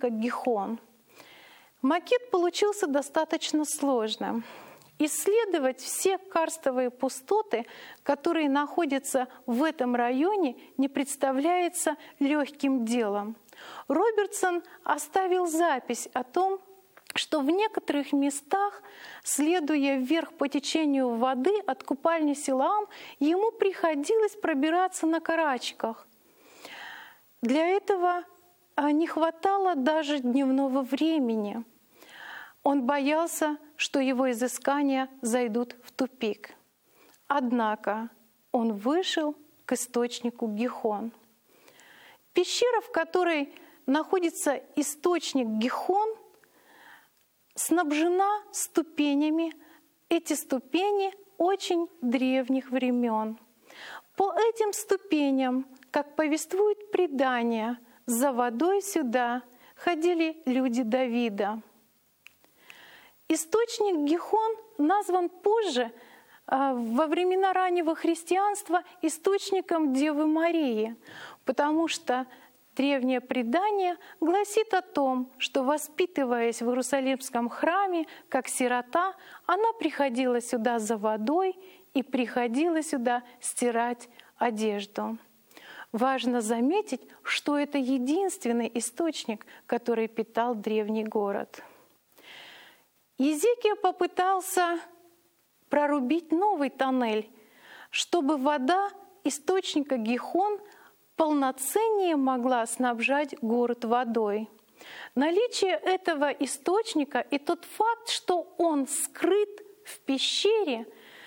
источника Гихон. Макет получился достаточно сложным. Исследовать все карстовые пустоты, которые находятся в этом районе, не представляется легким делом. Робертсон оставил запись о том, что в некоторых местах, следуя вверх по течению воды от купальни Силаам, ему приходилось пробираться на карачках. Для этого не хватало даже дневного времени. Он боялся, что его изыскания зайдут в тупик. Однако он вышел к источнику Гихон. Пещера, в которой находится источник Гихон, снабжена ступенями. Эти ступени очень древних времен. По этим ступеням, как повествует предание, за водой сюда ходили люди Давида. Источник Гихон назван позже, во времена раннего христианства, источником Девы Марии, потому что древнее предание гласит о том, что, воспитываясь в Иерусалимском храме как сирота, она приходила сюда за водой и приходила сюда стирать одежду. Важно заметить, что это единственный источник, который питал древний город. Иезекия попытался прорубить новый тоннель, чтобы вода источника Гихон полноценнее могла снабжать город водой. Наличие этого источника и тот факт, что он скрыт в пещере,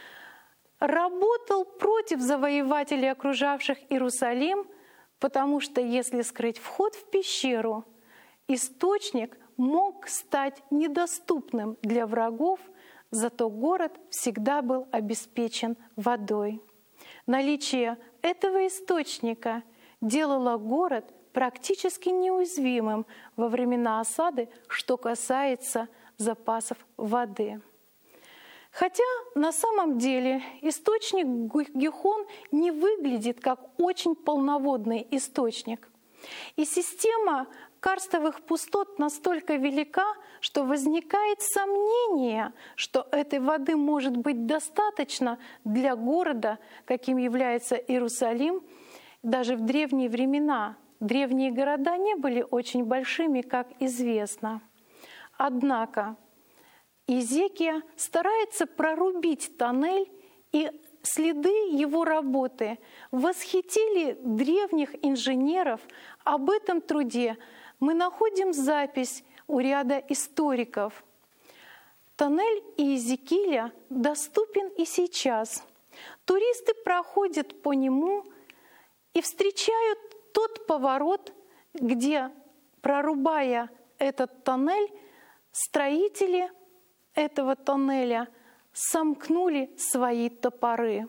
работал против завоевателей, окружавших Иерусалим, потому что если скрыть вход в пещеру, источник мог стать недоступным для врагов, зато город всегда был обеспечен водой. Наличие этого источника делало город практически неуязвимым во времена осады, что касается запасов воды. Хотя на самом деле источник Гихон не выглядит как очень полноводный источник. И система карстовых пустот настолько велика, что возникает сомнение, что этой воды может быть достаточно для города, каким является Иерусалим, даже в древние времена. Древние города не были очень большими, как известно. Однако Иезекия старается прорубить тоннель, и следы его работы восхитили древних инженеров. Об этом труде мы находим запись у ряда историков. Тоннель Иезекииля доступен и сейчас. Туристы проходят по нему и встречают тот поворот, где, прорубая этот тоннель, строители этого тоннеля сомкнули свои топоры.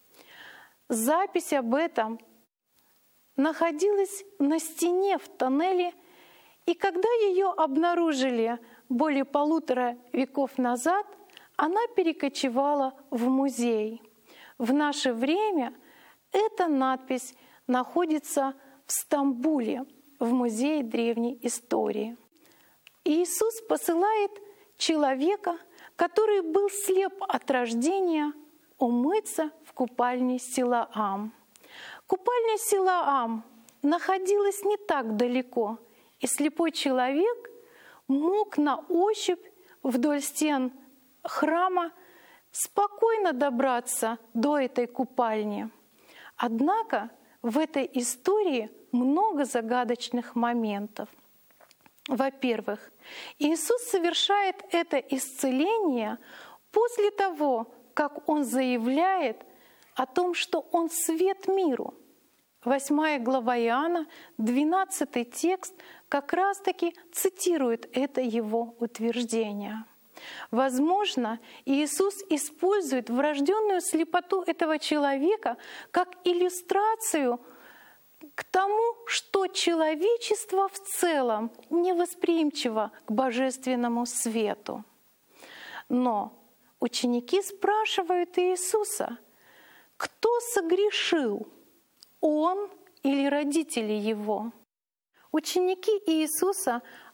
Запись об этом находилась на стене в тоннеле, и когда ее обнаружили более 1,5 веков назад, она перекочевала в музей. В наше время эта надпись находится в Стамбуле, в Музее древней истории. Иисус посылает человека, который был слеп от рождения, умыться в купальне Силаам. Купальня Силаам находилась не так далеко, и слепой человек мог на ощупь вдоль стен храма спокойно добраться до этой купальни. Однако в этой истории много загадочных моментов. Во-первых, Иисус совершает это исцеление после того, как Он заявляет о том, что Он свет миру. 8 глава Иоанна, 12 текст, как раз-таки цитирует это Его утверждение. Возможно, Иисус использует врожденную слепоту этого человека как иллюстрацию к тому, что человечество в целом невосприимчиво к божественному свету. Но ученики спрашивают Иисуса, кто согрешил, он или родители его? Ученики Иисуса